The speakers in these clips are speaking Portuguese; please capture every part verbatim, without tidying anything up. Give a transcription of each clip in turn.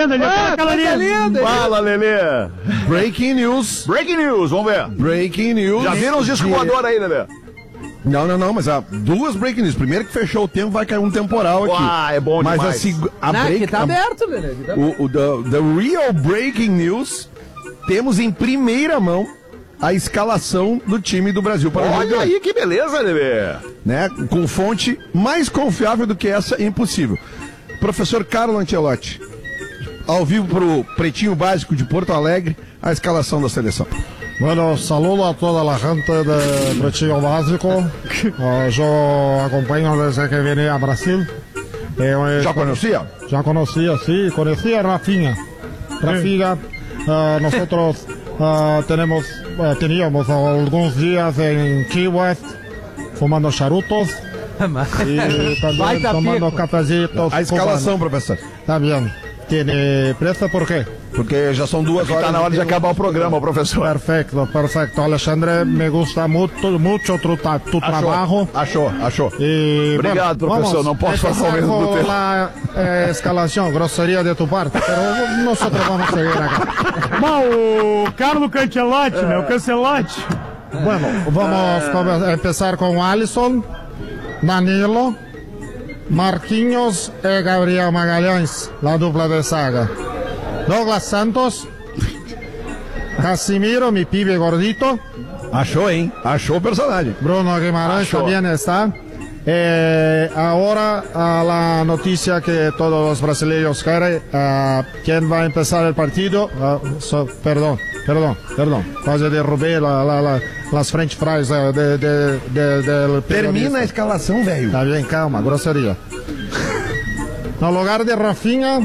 linda, ele Ah, aquela coisa linda. linda. Fala, Lelê. Breaking news. Breaking news, vamos ver. Breaking news. Já viram os discos de- voadores aí, Lelê? Não, não, não, mas há duas breaking news. Primeiro que fechou o tempo, vai cair um temporal aqui. Ah, é bom mas demais. a, seg- a Não, break, aqui tá a- aberto, velho. Tá o, o the, the real breaking news, temos em primeira mão a escalação do time do Brasil para o jogo de Olha hoje, aí que beleza, Lelê. né? Com fonte mais confiável do que essa, impossível. Professor Carlo Ancelotti, ao vivo pro Pretinho Básico de Porto Alegre, a escalação da seleção. Bueno, saludo a toda la gente de Pretinho Básico. Uh, yo acompaño desde que vine a Brasil. Eh, Já conhecia? Ya conocía, sí, conocía a Rafinha. Rafinha, uh, nosotros uh, tenemos, uh, teníamos algunos días en Key West fumando charutos y también Baita tomando pico. cafecitos. A escalação, professor. Está bien. ¿Tiene pressa por qué? Porque já são duas horas. Tá na hora de acabar o programa, professor. Perfecto, perfecto. Alexandre, me gusta mucho, mucho tu, tra- tu trabajo. Achou, achou. Y, Obrigado, bueno, profesor, vamos no puedo a falar empezar o mesmo do con teu. la eh, escalación, grosería de tu parte, pero nosotros vamos a seguir acá. Bom, o Carlo Cancelotti, né? O Cancelotti. Bueno, vamos a empezar con Alisson, Danilo, Marquinhos y Gabriel Magalhães, la dupla de saga. Douglas Santos, Casimiro, mi pibe gordito, Achou, hein? Achou o personagem. Bruno Guimarães Achó. también está. Eh, ahora a la noticia que todos los brasileños quieren, ah, ¿quién va a empezar el partido? Ah, so- perdón, perdón, perdón, quase derrubei la, la, la, las french fries eh, de, de, de, del Termina a escalação, velho. Está bien, calma, grosería. No lugar de Rafinha,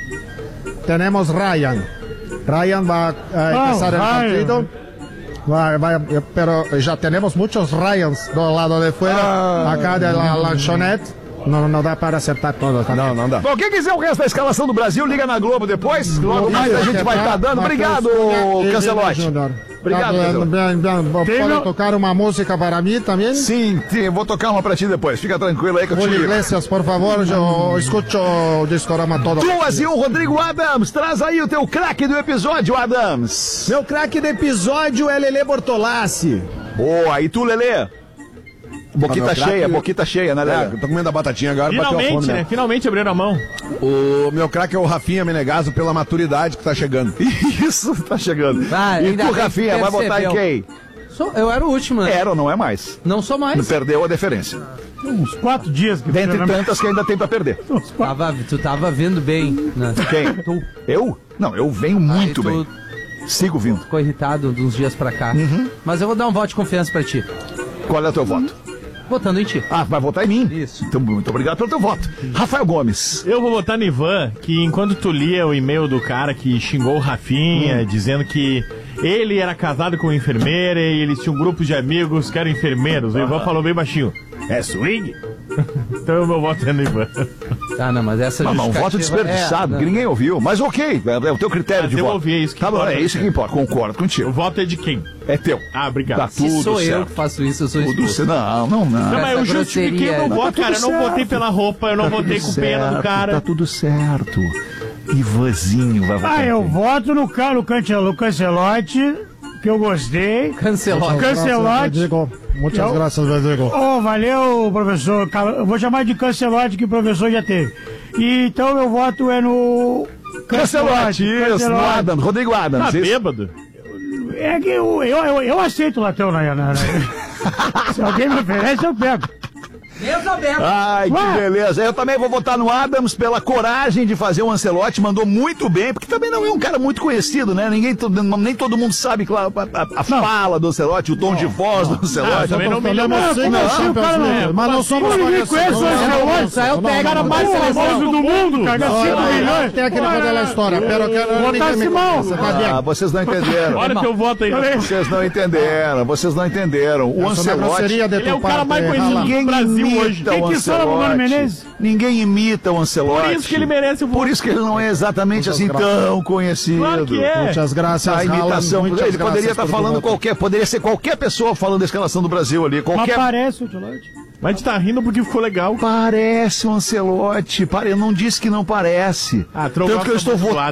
tenemos Ryan. Ryan va a empezar el Ryan. partido. Va- va- pero ya tenemos muchos Ryans del lado de fuera, acá de la lanchonete. No, no dá para acertar todos. Não, não dá. Bom, quem quiser o resto da escalação do Brasil, liga na Globo depois. Logo mais a Isso, gente vai estar dando. Matheus Obrigado, Cunha e Cancelotti. Vini Júnior. Obrigado, Tá bem, Cancelotti. bem, bem. Tem Pode meu- tocar uma música para mim também? Sim, sim, eu vou tocar uma pra ti depois. Fica tranquilo aí que eu te Julio ligo. Iglesias, por favor, eu escuto o discorama todo. Duas e um, Rodrigo Adams. Traz aí o teu craque do episódio, Adams. Meu craque do episódio é Lelê Bortolassi. Boa, e tu, Lelê? Boquita Ah, meu cheia, craque- boquita cheia, né, É, Lelê? eu tô comendo a batatinha agora, bateu a Finalmente, fome, né? né? Finalmente abriram a mão. O meu craque é o Rafinha Menegaso pela maturidade que tá chegando. Isso, tá chegando. Ah, e ainda tu, bem que Rafinha, vai botar em percebeu. quem? Sou- eu era o último, né? Era ou não é mais? Não sou mais. Perdeu a deferência. Uns quatro dias que Dentre foi, né? tantas que ainda tem pra perder. Uns quatro. Tava, tu tava vindo bem, né? Quem? Tu. Eu? Não, eu venho muito Aí tu bem. Sigo vindo. ficou irritado de uns dias pra cá. Uhum. Mas eu vou dar um voto de confiança pra ti. Qual é o teu voto? Votando em ti. Ah, vai votar em mim? Isso. Então, muito obrigado pelo teu voto. Rafael Gomes. Eu vou votar no Ivan, que enquanto tu lia o e-mail do cara que xingou o Rafinha, dizendo que ele era casado com uma enfermeira e eles tinham um grupo de amigos que eram enfermeiros, o Ivan falou bem baixinho: é swing? Então o meu voto é no Ivan. Ah, não, mas essa Mas, mas um voto justificativa- desperdiçado, é, que não. ninguém ouviu. Mas ok, é, é o teu critério Mas de eu voto. ouvi, é isso que Tá bom, importa. é isso que importa, concordo O contigo. voto é de quem? É teu. Ah, obrigado. Tá Se tudo sou eu certo. que faço isso, eu sou Tudo expulso. certo. Não, não, não. Não, mas eu essa justifiquei o meu grosseria, voto, tá cara. Eu tudo não votei certo. pela roupa, eu não votei com pena do cara. Tá tudo certo. Ivanzinho vai votar Ah, em eu quem? voto no Carlo Cancelo- Cancelotti, que eu gostei. Cancelou. Cancelotti. Digo, muitas Eu- graças, Rodrigo. Oh, valeu, professor. Cal- Eu vou chamar de Cancelotti, que o professor já teve. E, então meu voto é no... Cancelote, isso, no Cancelotti. Adams, Rodrigo Adams. Tá isso. bêbado? É que eu, eu, eu, eu aceito o latão na, na, na- Se alguém me oferece, eu pego. Deus aberto. Ai, que Ué. beleza. Eu também vou votar no Adams pela coragem de fazer o Ancelotti, mandou muito bem, porque também não é um cara muito conhecido, né? Ninguém, to- nem todo mundo sabe, claro, a, a- a fala do Ancelotti, o tom de voz do Ah, Ancelotti. também não me Falamos lembro. cinco não, Champions cara, não. League, mas não somos Ninguém conhecidos. conhece o Não, não, Ancelotti. não, É o não, técnico não, mais não, O famoso do mundo, cara, não, cinco não, não, milhões. técnico da história, pero que Botar ninguém me Simão. conhece, tá bem? Ah, vocês não entenderam. Olha teu voto aí. Vocês não entenderam, vocês não entenderam. O Essa é uma Ancelotti... grosseria de Ele é tua o cara parte, mais conhecido Rala. do Ninguém Brasil imita hoje. o Quem que fala, Mano Ancelotti. Menezes? Ninguém imita o Ancelotti. Por isso que ele merece o voto. Por isso que ele não é exatamente assim tão conhecido. Claro que é. Muitas graças, A imitação, Haaland, muitas ele poderia graças estar por falando tu voto. qualquer, poderia ser qualquer pessoa falando da escalação do Brasil ali, Mas qualquer. parece o Ancelotti. Mas a gente tá rindo porque ficou legal. Parece o Ancelotti, pare... eu não disse que não parece. Ah, tu não Tanto gosta que eu estou muito do votando.